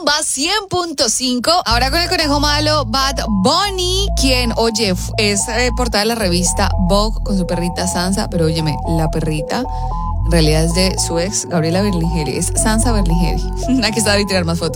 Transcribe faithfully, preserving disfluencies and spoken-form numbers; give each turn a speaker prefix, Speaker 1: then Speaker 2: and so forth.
Speaker 1: Rumba cien punto cinco. Ahora con el conejo malo, Bad Bunny, quien, oye, es eh, portada de la revista Vogue con su perrita Sansa, pero óyeme, la perrita en realidad es de su ex, Gabriela Berlingeri, es Sansa Berlingeri. Aquí está, voy a tirar más fotos.